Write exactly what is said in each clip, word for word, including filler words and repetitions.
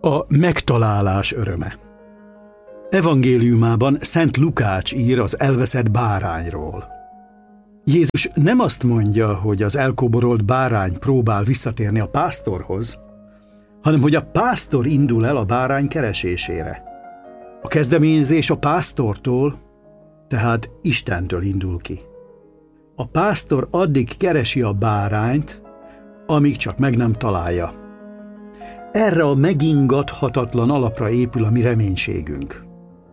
A megtalálás öröme. Evangéliumában Szent Lukács ír az elveszett bárányról. Jézus nem azt mondja, hogy az elkoborolt bárány próbál visszatérni a pásztorhoz, hanem hogy a pásztor indul el a bárány keresésére. A kezdeményezés a pásztortól, tehát Istentől indul ki. A pásztor addig keresi a bárányt, amíg csak meg nem találja. Erre a megingathatatlan alapra épül a mi reménységünk.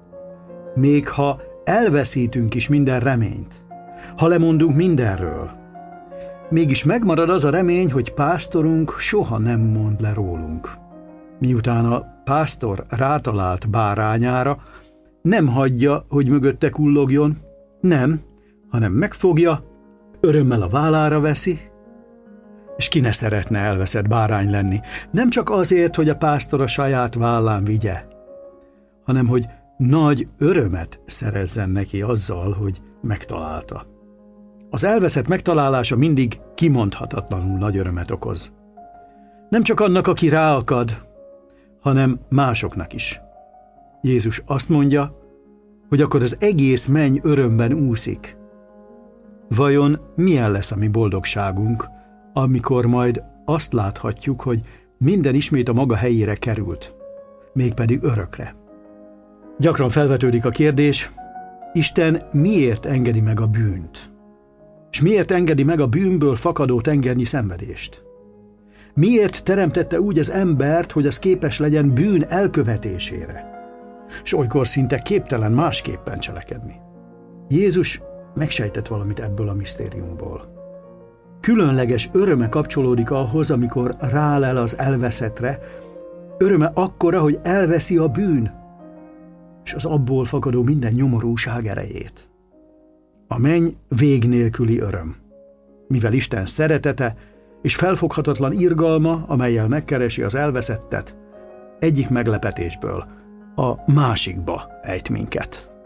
Még ha elveszítünk is minden reményt, ha lemondunk mindenről, mégis megmarad az a remény, hogy pásztorunk soha nem mond le rólunk. Miután a pásztor rátalált bárányára, nem hagyja, hogy mögötte kullogjon, nem, hanem megfogja, örömmel a vállára veszi, és ki ne szeretne elveszett bárány lenni, nem csak azért, hogy a pásztor a saját vállán vigye, hanem hogy nagy örömet szerezzen neki azzal, hogy megtalálta. Az elveszett megtalálása mindig kimondhatatlanul nagy örömet okoz. Nem csak annak, aki ráakad, hanem másoknak is. Jézus azt mondja, hogy akkor az egész menny örömben úszik. Vajon milyen lesz a mi boldogságunk, amikor majd azt láthatjuk, hogy minden ismét a maga helyére került, mégpedig örökre. Gyakran felvetődik a kérdés, Isten miért engedi meg a bűnt? És miért engedi meg a bűnből fakadó tengernyi szenvedést? Miért teremtette úgy az embert, hogy az képes legyen bűn elkövetésére? S olykor szinte képtelen másképpen cselekedni. Jézus megsejtett valamit ebből a misztériumból. Különleges öröme kapcsolódik ahhoz, amikor rálel az elveszettre, öröme akkora, hogy elveszi a bűn, és az abból fakadó minden nyomorúság erejét. A menny vég nélküli öröm, mivel Isten szeretete és felfoghatatlan irgalma, amellyel megkeresi az elveszettet, egyik meglepetésből a másikba ejt minket.